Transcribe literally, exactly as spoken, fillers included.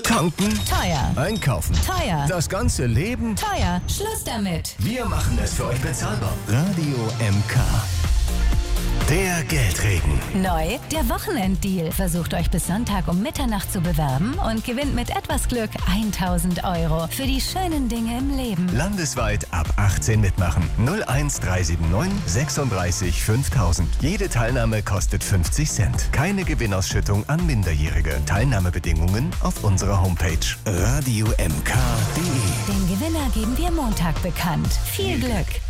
Tanken? Teuer. Einkaufen? Teuer. Das ganze Leben? Teuer. Schluss damit. Wir machen es für euch bezahlbar. Radio M K. Der Geldregen. Neu, der Wochenenddeal. Versucht euch bis Sonntag um Mitternacht zu bewerben und gewinnt mit etwas Glück tausend Euro für die schönen Dinge im Leben. Landesweit ab achtzehn mitmachen. null eins drei sieben neun sechsunddreißig fünftausend. Jede Teilnahme kostet fünfzig Cent. Keine Gewinnausschüttung an Minderjährige. Teilnahmebedingungen auf unserer Homepage radio m k punkt d e. Den Gewinner geben wir Montag bekannt. Viel Glück!